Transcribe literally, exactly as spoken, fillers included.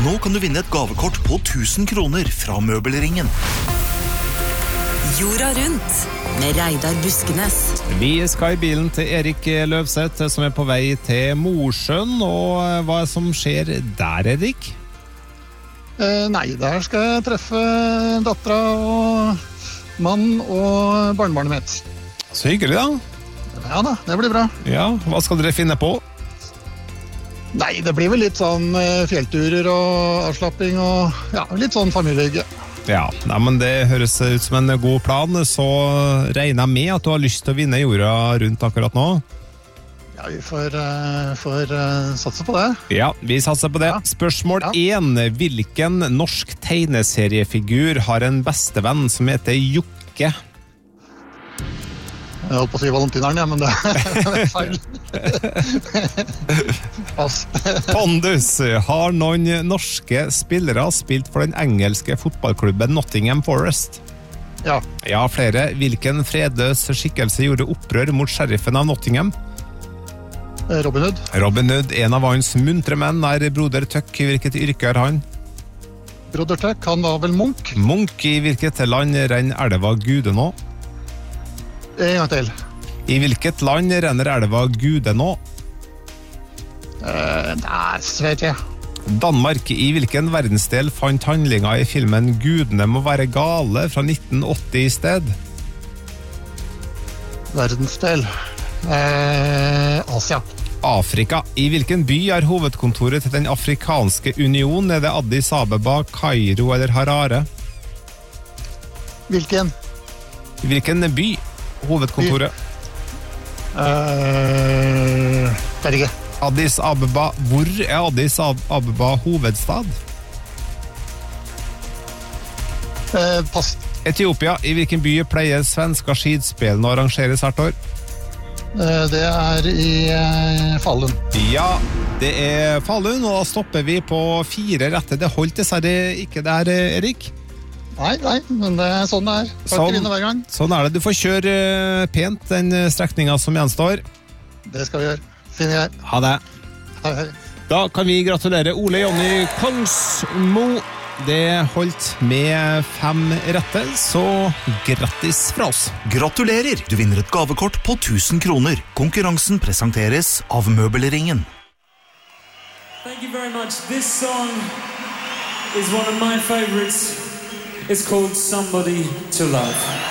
Nå kan du vinne et gavekort på tusen kroner fra Møbelringen. Jorda rundt med Reidar Buskenes. Vi skal i bilen til Erik Løvseth, som er på vei til Mosjøen. Og hva er det som skjer der, Erik? Eh, nei, der skal jeg treffe dattera og mann og barnebarnet mitt. Så hyggelig, da. Ja da, det blir bra. Ja, hva skal dere finne på? Nei, det blir vel litt sånn fjellturer og avslapping og ja, litt sånn familiehygge. Ja, nei, men det høres ut som en god plan, så regner jeg med at du har lyst til å vinne jorda rundt akkurat nå. Ja, vi får, uh, får uh, satse på det. Ja, vi satser på det. Ja. Spørsmål én. Ja. Hvilken norsk tegneseriefigur har en bestevenn som heter Jokke? Jeg holdt på å si Valentineren, ja, men det, det er feil. Pass. Pondus, har noen norske spillere spilt for den engelske fotballklubben Nottingham Forest? Ja. Ja, flere. Hvilken fredløs skikkelse gjorde opprør mot sheriffen av Nottingham? Robin Hood. Robin Hood, en av hans muntre menn, er broder Tuck. I hvilket yrke er han? Broder Tuck, han var vel Munch. Munch, i hvilket land renner elva Gudenå? En gang til. I hvilket land renner elva Gudenå? Uh, nei, vet jeg. Danmark, i hvilken verdensdel fant handlinga i filmen Gudene må være gale fra nitten åtti i sted? Verdensdel. Uh, Asia. Afrika. I hvilken by er hovedkontoret til den afrikanske union? Er det Addis Abeba, Kairo eller Harare? Hvilken? I hvilken by? Hovedkontoret? Uh, vet ikke. Addis Abeba. Hvor er Addis Abeba hovedstad? Uh, pass. Etiopia. I hvilken by pleier svenska skidspillene å arrangeres hvert år? Uh, det er i uh, Falun. Ja, det er Falun, og da stopper vi på fire rette. Det holdt dessverre ikke der, Erik. Nei, nei, men det er sånn det er. Sånn, hver gang. Sånn er det. Du får kjøre pent den strekningen som gjenstår. Det skal vi gjøre. Finner jeg. Ha det. Hei, hei. Da kan vi gratulere Ole Jonny Kongsmo. Det holdt med fem rette, så grattis fra oss. Gratulerer! Du vinner et gavekort på tusen kroner. Konkurransen presenteres av Møbelringen. Thank you very much. This song is one of my favorites. It's called Somebody to Love.